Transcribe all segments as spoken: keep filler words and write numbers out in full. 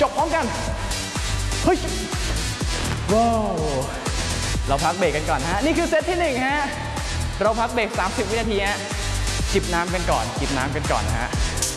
จบพร้อมกันเฮ้ยว้าวเราพักเบรกกันก่อนฮะนี่คือเซตที่หนึ่งฮะเราพักเบรกสามสิบวินาทีฮะจิบน้ำกันก่อนจิบน้ำกันก่อนนะฮะ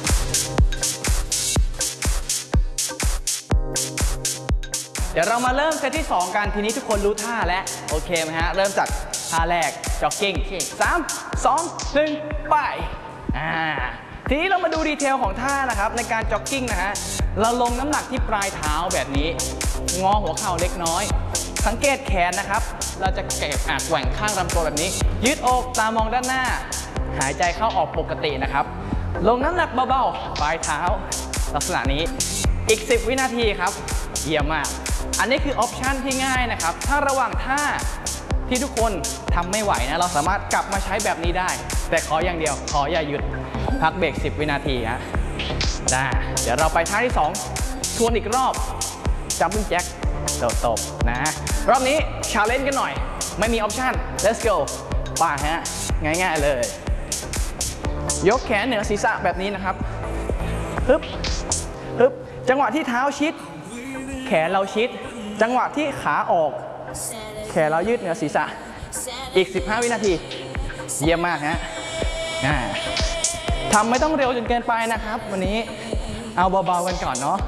เดี๋ยวเรามาเริ่มเซตที่สองกันทีนี้ทุกคนรู้ท่าแล้วโอเคไหมฮะเริ่มจากท่าแรกจ็อกกิ้งสาม สอง หนึ่งไปอ่าทีนี้เรามาดูดีเทลของท่านะครับในการจ็อกกิ้งนะฮะเราลงน้ำหนักที่ปลายเท้าแบบนี้งอหัวเข่าเล็กน้อยสังเกตแขนนะครับเราจะเก็บอ่ะแกว่งข้างลำตัวแบบนี้ยืดอกตามองด้านหน้าหายใจเข้าออกปกตินะครับลงน้ำหนักเบาๆปลายเท้าลักษณะนี้อีกสิบวินาทีครับเยี่ยมมากอันนี้คือออปชันที่ง่ายนะครับถ้าระหว่างท่าที่ทุกคนทำไม่ไหวนะเราสามารถกลับมาใช้แบบนี้ได้แต่ขออย่างเดียวขออย่าหยุดพักเบรกสิบวินาทีฮะได้เดี๋ยวเราไปท่าที่สองทวนอีกรอบจัมปิ้งแจ็คตบๆนะรอบนี้ชาเลนจ์กันหน่อยไม่มีออปชัน let's go ไปฮะง่ายๆเลยยกแขนเหนือศีรษะแบบนี้นะครับฮึบฮึบจังหวะที่เท้าชิดแขนเราชิดจังหวะที่ขาออกแขนเรายืดเหนือศีรษะอีกสิบห้าวินาทีเยี่ยมมากฮะทำไม่ต้องเร็วจนเกินไปนะครับวันนี้เอาเบาๆกันก่อนเนาะ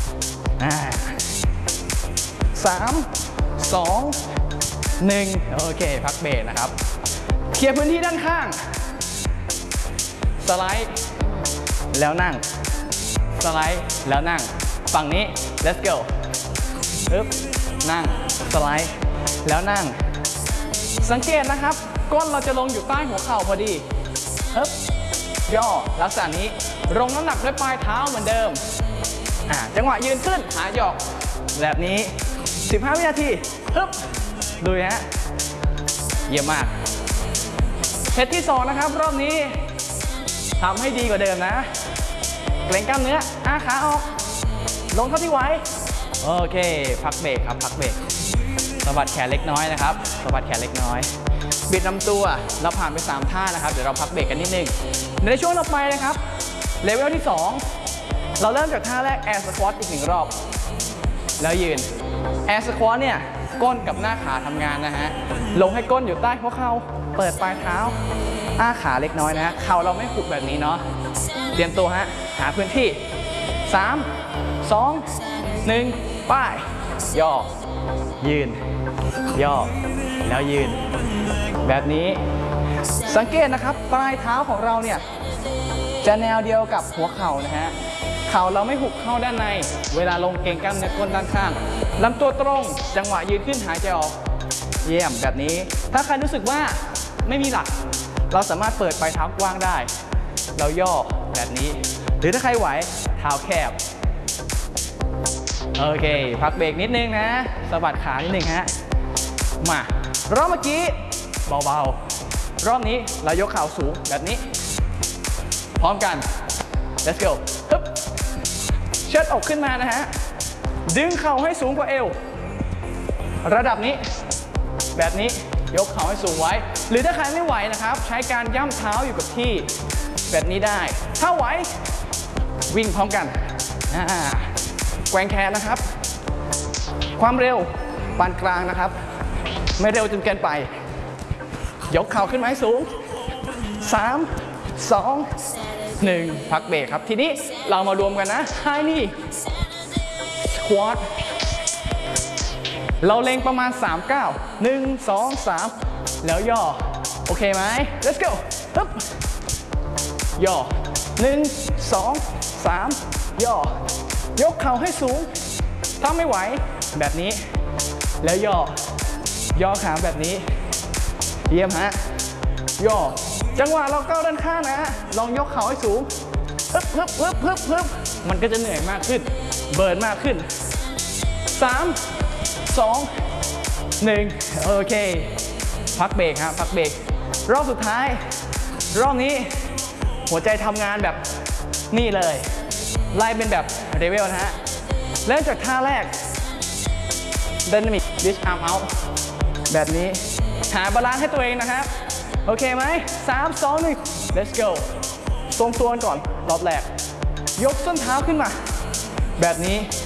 สาม สอง หนึ่งโอเคพักเบรกนะครับเคลียร์พื้นที่ด้านข้างสไลด์แล้วนั่งสไลด์แล้วนั่งฝั่งนี้ let's go ปึ๊บนั่งสไลด์แล้วนั่งสังเกตนะครับก้นเราจะลงอยู่ใต้หัวเข่าพอดีปึ๊บย่อลักษณะนี้ลงน้ำหนักด้วยปลายเท้าเหมือนเดิมอ่าจังหวะยืนขึ้นหาหยอกแบบนี้สิบห้าวินาทีปึ๊บดูฮะเยี่ยมมากเซตที่สองนะครับรอบนี้ทำให้ดีกว่าเดิมนะเกร็งกล้ามเนื้ออาขาออกลงเท่าที่ไหวโอเคพักเบรกครับพักเบรกสะบัดแขนเล็กน้อยนะครับสะบัดแขนเล็กน้อยบิดลำตัวเราผ่านไปสามท่านะครับเดี๋ยวเราพักเบรกกันนิดนึงในช่วงต่อไปนะครับเลเวลที่สองเราเริ่มจากท่าแรกแอร์สควอตอีกหนึ่งรอบแล้วยืนแอร์สควอตเนี่ยก้นกับหน้าขาทำงานนะฮะลงให้ก้นอยู่ใต้หัวเข่าเปิดปลายเท้าอ้าขาเล็กน้อยนะฮะเข่าเราไม่ขุดแบบนี้เนาะเตรียมตัวฮะหาพื้นที่สาม สอง หนึ่งป้ายย่อยืนย่อแล้วยืนแบบนี้สังเกตนะครับปลายเท้าของเราเนี่ยจะแนวเดียวกับหัวเข่านะฮะเข่าเราไม่หุบเข้าด้านในเวลาลงเกร็งกล้ามเนื้อก้นด้านข้างลำตัวตรงจังหวะยืนขึ้นหายใจออกเยี่ยมแบบนี้ถ้าใครรู้สึกว่าไม่มีหลักเราสามารถเปิดปลายเท้ากว้างได้เราย่อแบบนี้หรือถ้าใครไหวเท้าแคบโอเคพักเบรกนิดนึงนะสะบัดขานิดนึงฮะมารอบเมื่อกี้เบาๆรอบนี้เรายกเข่าสูงแบบนี้พร้อมกัน let's go ฮึบเชิดอกขึ้นมานะฮะดึงเข่าให้สูงกว่าเอวระดับนี้แบบนี้ยกเข่าให้สูงไว้หรือถ้าใครไม่ไหวนะครับใช้การย่ำเท้าอยู่กับที่แบบนี้ได้ถ้าไหววิ่งพร้อมกันแกว่งแขนนะครับความเร็วปานกลางนะครับไม่เร็วจนเกินไปยกเข่าขึ้นมาให้สูงสาม สอง หนึ่งพักเบรกครับทีนี้เรามารวมกันนะไฮนี่สควอตเราเล็งประมาณสามเก้า หนึ่ง สอง สามแล้วย่อโอเคไหม let's go ฮึบย่อหนึ่ง สอง สามย่อยกเข่าให้สูงถ้าไม่ไหวแบบนี้แล้วย่อย่อขาแบบนี้เยี่ยมฮะย่อจังหวะเราก้าวด้านข้างนะลองยกเข่าให้สูงฮึบฮึบฮึบฮึบฮึบมันก็จะเหนื่อยมากขึ้นเบิร์นมากขึ้นสาม สอง หนึ่งโอเคพักเบรกครับพักเบรกรอบสุดท้ายรอบนี้หัวใจทำงานแบบนี่เลยไล่เป็นแบบเรเวลนะฮะเริ่มจากท่าแรก Dynamic Dish Arm Out แบบนี้หาบาลานซ์ให้ตัวเองนะครับโอเคไหมสาม สอง หนึ่ง let's go ทรงตัวก่อนรอบแรกยกส้นเท้าขึ้นมาแบบนี้